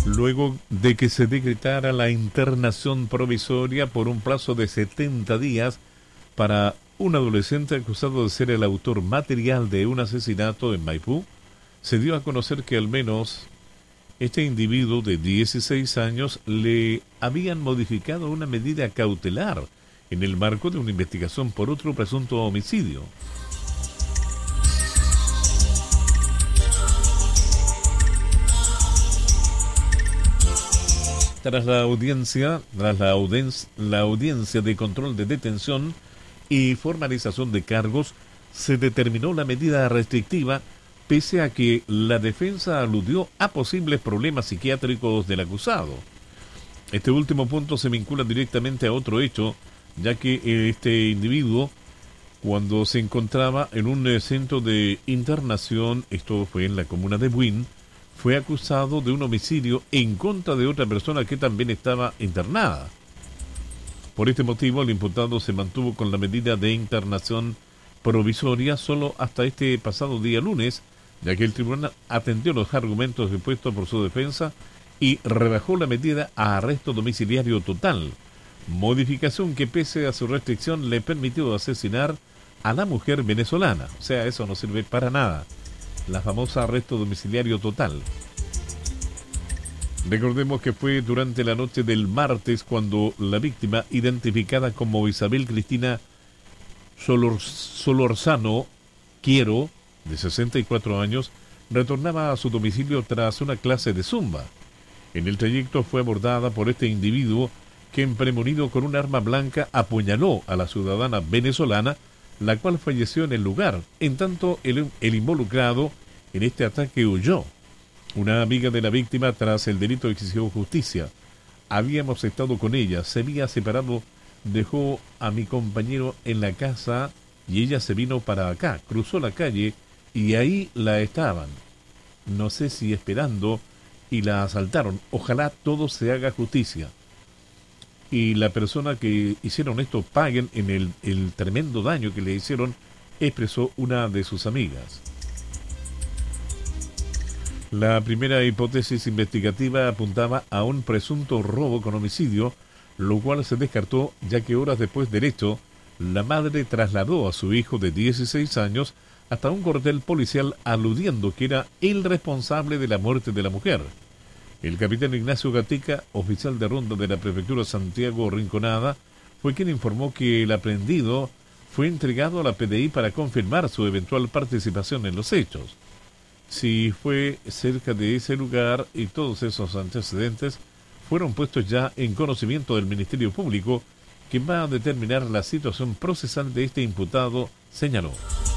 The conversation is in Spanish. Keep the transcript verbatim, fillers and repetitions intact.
luego de que se decretara la internación provisoria por un plazo de setenta días para un adolescente acusado de ser el autor material de un asesinato en Maipú, se dio a conocer que al menos este individuo de dieciséis años le habían modificado una medida cautelar en el marco de una investigación por otro presunto homicidio. Tras la audiencia, tras la, audien- la audiencia de control de detención y formalización de cargos, se determinó la medida restrictiva, pese a que la defensa aludió a posibles problemas psiquiátricos del acusado. Este último punto se vincula directamente a otro hecho, ya que este individuo, cuando se encontraba en un eh, centro de internación, esto fue en la comuna de Buin, fue acusado de un homicidio en contra de otra persona que también estaba internada. Por este motivo, el imputado se mantuvo con la medida de internación provisoria solo hasta este pasado día lunes, ya que el tribunal atendió los argumentos expuestos por su defensa y rebajó la medida a arresto domiciliario total, modificación que pese a su restricción le permitió asesinar a la mujer venezolana. O sea, eso no sirve para nada. La famosa arresto domiciliario total. Recordemos que fue durante la noche del martes cuando la víctima, identificada como Isabel Cristina Solor- Solorzano Quiero, de sesenta y cuatro años, retornaba a su domicilio tras una clase de zumba. En el trayecto fue abordada por este individuo que, premonido con un arma blanca, apuñaló a la ciudadana venezolana, la cual falleció en el lugar. En tanto, el, el involucrado en este ataque huyó. Una amiga de la víctima, tras el delito, exigió justicia. Habíamos estado con ella, se había separado, dejó a mi compañero en la casa y ella se vino para acá, cruzó la calle y ahí la estaban. No sé si esperando y la asaltaron. Ojalá todo se haga justicia y la persona que hicieron esto paguen en el, el tremendo daño que le hicieron, expresó una de sus amigas. La primera hipótesis investigativa apuntaba a un presunto robo con homicidio, lo cual se descartó ya que horas después del hecho, la madre trasladó a su hijo de dieciséis años hasta un cuartel policial aludiendo que era el responsable de la muerte de la mujer. El capitán Ignacio Gatica, oficial de ronda de la prefectura Santiago Rinconada, fue quien informó que el aprehendido fue entregado a la P D I para confirmar su eventual participación en los hechos. Si fue cerca de ese lugar y todos esos antecedentes fueron puestos ya en conocimiento del Ministerio Público, quien va a determinar la situación procesal de este imputado, señaló.